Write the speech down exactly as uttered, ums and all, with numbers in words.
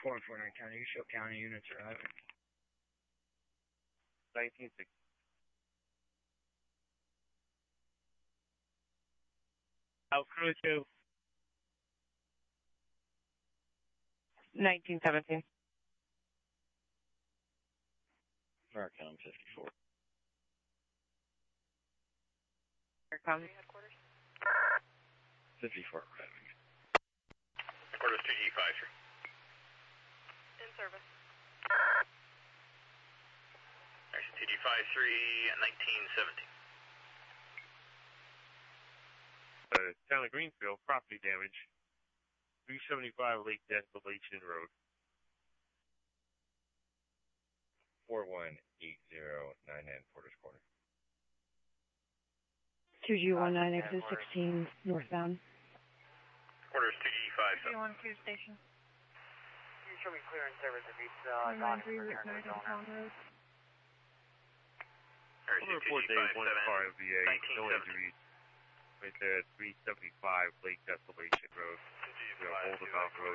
four four nine County, you show county units arriving. nineteen sixty. Out crew two. nineteen seventeen. Marcom fifty-four. Marcom. fifty-four arriving. Quarters two G five three. In service. Action two G five three, nineteen seventeen. Uh, Town of Greenfield, property damage. three seventy-five Lake Desolation Road. four one eight zero nine nine Porter's Corner. two G one nine exit sixteen northbound. Quarters two G five two seven. one two station. You show me clear in service if it's uh, not in return to the owner. Report day one five V A, no injuries. Right there at three seventy-five Lake Desolation Road. We are Old About Road.